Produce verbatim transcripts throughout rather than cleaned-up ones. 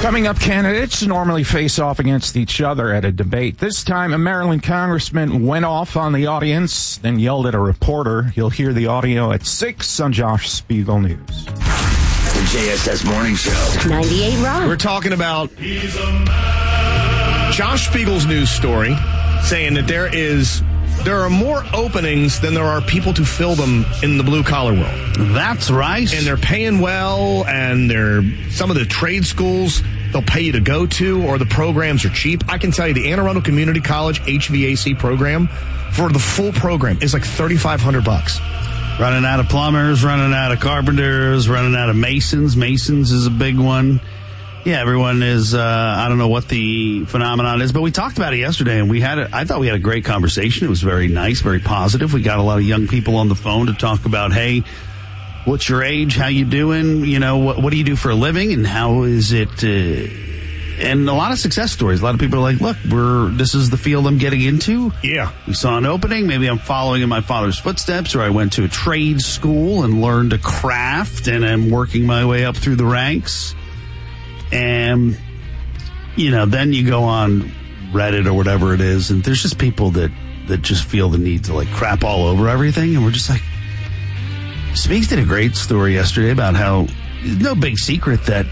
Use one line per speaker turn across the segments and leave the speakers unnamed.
Coming up, candidates normally face off against each other at a debate. This time, a Maryland congressman went off on the audience, then yelled at a reporter. You'll hear the audio at six on Josh Spiegel News.
The J S S Morning Show.
ninety-eight Rock.
We're talking about Josh Spiegel's news story, saying that there is there are more openings than there are people to fill them in the blue-collar world.
That's right.
And they're paying well, and they're some of the trade schools they'll pay you to go to, or the programs are cheap. I can tell you the Anne Arundel Community College H V A C program, for the full program, is like thirty-five hundred bucks.
Running out of plumbers, running out of carpenters, running out of masons. Masons is a big one. Yeah, everyone is, uh, I don't know what the phenomenon is, but we talked about it yesterday, and we had a, I thought we had a great conversation. It was very nice, very positive. We got a lot of young people on the phone to talk about, hey, what's your age? How you doing? You know, what, what do you do for a living? And how is it? Uh, and a lot of success stories. A lot of people are like, look, we're this is the field I'm getting into.
Yeah.
We saw an opening. Maybe I'm following in my father's footsteps, or I went to a trade school and learned a craft, and I'm working my way up through the ranks. And, you know, then you go on Reddit or whatever it is, and there's just people that, that just feel the need to, like, crap all over everything. And we're just like, Speaks did a great story yesterday about how it's no big secret that,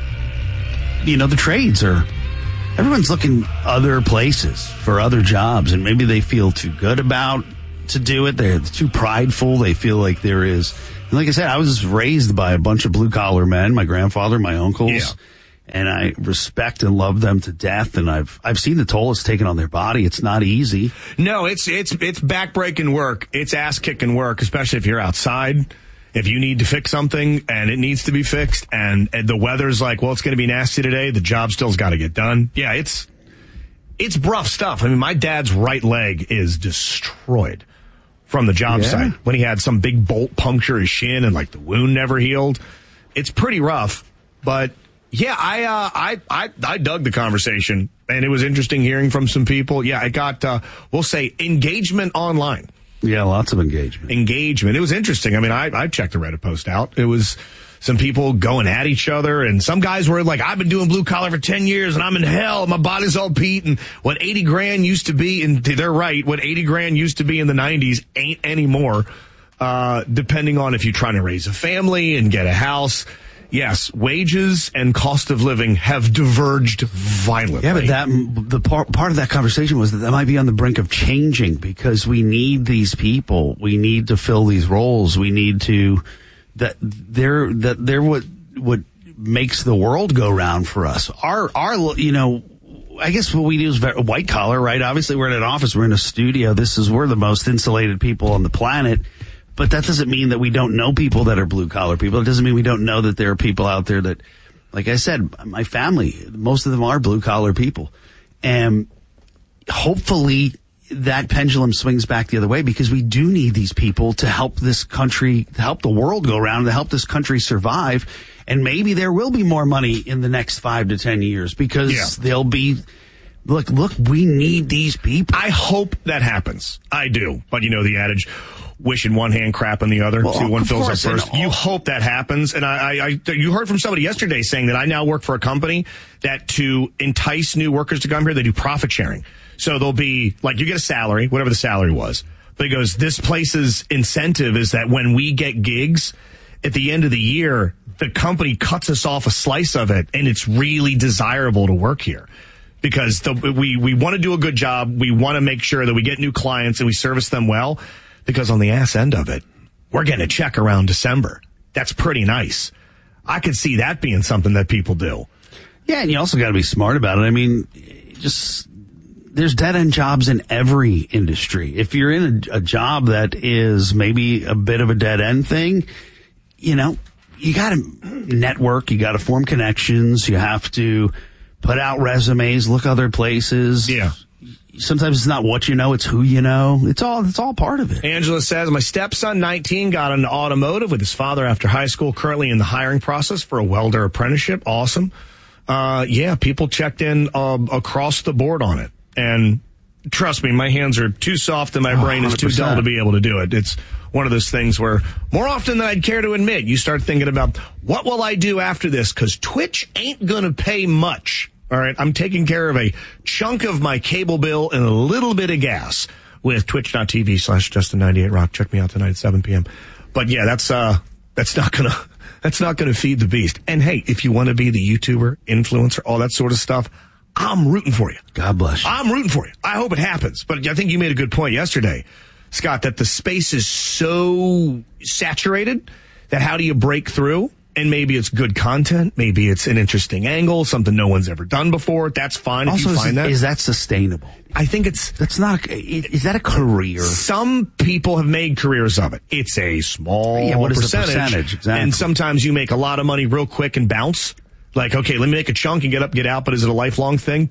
you know, the trades are, everyone's looking other places for other jobs, and maybe they feel too good about to do it. They're too prideful. They feel like there is, and like I said, I was raised by a bunch of blue-collar men, my grandfather, my uncles.
Yeah.
And I respect and love them to death, and I've I've seen the toll it's taken on their body. It's not easy.
No, it's it's it's back-breaking work. It's ass-kicking work, especially if you're outside. If you need to fix something and it needs to be fixed, and, and the weather's like, well, it's going to be nasty today, the job still's got to get done. Yeah, it's it's rough stuff. I mean, my dad's right leg is destroyed from the job
yeah.
site when he had some big bolt puncture his shin and like the wound never healed. It's pretty rough, but. Yeah, I, uh, I, I, I dug the conversation, and it was interesting hearing from some people. Yeah, I got, uh, we'll say engagement online.
Yeah, lots of engagement.
Engagement. It was interesting. I mean, I, I checked the Reddit post out. It was some people going at each other, and some guys were like, I've been doing blue collar for ten years, and I'm in hell. My body's all beat, and what eighty grand used to be, and they're right, what eighty grand used to be in the nineties ain't anymore, uh, depending on if you're trying to raise a family and get a house. Yes, wages and cost of living have diverged violently.
Yeah, but that the part, part of that conversation was that that might be on the brink of changing, because we need these people. We need to fill these roles. We need to that they're that they're what what makes the world go round for us. Our our you know, I guess what we do is very, white collar, right? Obviously, we're in an office, we're in a studio. This is we're the most insulated people on the planet. But that doesn't mean that we don't know people that are blue-collar people. It doesn't mean we don't know that there are people out there that, like I said, my family, most of them are blue-collar people. And hopefully that pendulum swings back the other way, because we do need these people to help this country, to help the world go around, to help this country survive. And maybe there will be more money in the next five to ten years, because yeah. they'll be... Look, look, we need these people.
I hope that happens. I do. But you know the adage... wish in one hand, crap in the other.
Well,
See, one fills up
course,
first. You hope that happens. And I, I, I, you heard from somebody yesterday saying that I now work for a company that to entice new workers to come here, they do profit sharing. So they'll be like, you get a salary, whatever the salary was. But he goes, this place's incentive is that when we get gigs at the end of the year, the company cuts us off a slice of it, and it's really desirable to work here. Because the, we, we want to do a good job. We want to make sure that we get new clients and we service them well. Because on the ass end of it, we're getting a check around December. That's pretty nice. I could see that being something that people do.
Yeah, and you also got to be smart about it. I mean, just there's dead-end jobs in every industry. If you're in a, a job that is maybe a bit of a dead-end thing, you know, you got to network, you got to form connections, you have to put out resumes, look other places.
Yeah.
Sometimes it's not what you know, it's who you know. It's all it's all part of it.
Angela says, my stepson, nineteen, got into automotive with his father after high school, currently in the hiring process for a welder apprenticeship. Awesome. Uh, yeah, people checked in uh, across the board on it. And trust me, my hands are too soft and my brain is too
one hundred percent
dull to be able to do it. It's one of those things where more often than I'd care to admit, you start thinking about what will I do after this? Because Twitch ain't going to pay much. All right, I'm taking care of a chunk of my cable bill and a little bit of gas with twitch.tv slash Justin ninety-eight Rock. Check me out tonight at seven p.m. But yeah, that's uh, that's not gonna that's not gonna feed the beast. And hey, if you want to be the YouTuber, influencer, all that sort of stuff, I'm rooting for you.
God bless you.
I'm rooting for you. I hope it happens. But I think you made a good point yesterday, Scott, that the space is so saturated that how do you break through? And maybe it's good content. Maybe it's an interesting angle, something no one's ever done before. That's fine
also,
if you
is,
find that.
Is that sustainable?
I think it's...
That's not... A, is that a career?
Some people have made careers of it. It's a small
yeah, what is
percentage.
The percentage? Exactly.
And sometimes you make a lot of money real quick and bounce. Like, okay, let me make a chunk and get up, get out. But is it a lifelong thing?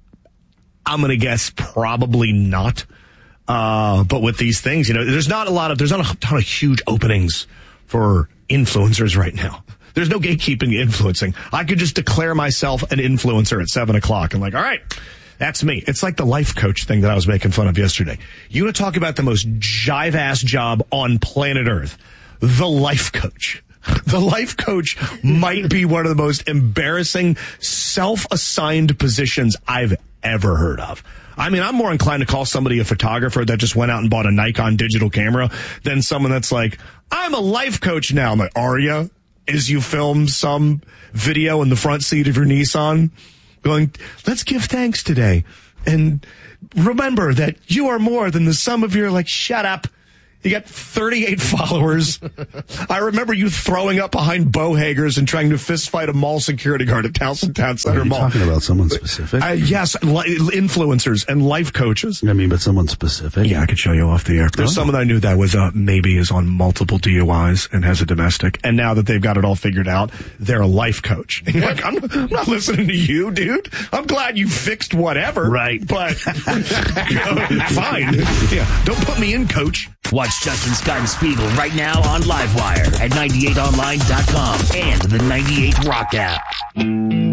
I'm going to guess probably not. Uh, but with these things, you know, there's not a lot of... There's not a ton of huge openings for influencers right now. There's no gatekeeping influencing. I could just declare myself an influencer at seven o'clock and like, all right, that's me. It's like the life coach thing that I was making fun of yesterday. You want to talk about the most jive-ass job on planet Earth? The life coach. The life coach might be one of the most embarrassing self-assigned positions I've ever heard of. I mean, I'm more inclined to call somebody a photographer that just went out and bought a Nikon digital camera than someone that's like, I'm a life coach now. I'm like, are you? As you film some video in the front seat of your Nissan going, let's give thanks today. And remember that you are more than the sum of your, like, shut up. You got thirty-eight followers. I remember you throwing up behind Bowhagers and trying to fist fight a mall security guard at Towson Town Center
Are you
Mall.
Talking about someone specific?
Uh, yes, li- influencers and life coaches.
I mean, but someone specific.
Yeah, I could show you off the air. There's
Oh.
someone I knew that was uh, maybe is on multiple D U Is and has a domestic. And now that they've got it all figured out, they're a life coach. And you're like, I'm, I'm not listening to you, dude. I'm glad you fixed whatever.
Right.
But fine. Yeah, don't put me in, coach.
Watch Justin Scott and Spiegel right now on Livewire at ninety-eight online dot com and the ninety-eight Rock app.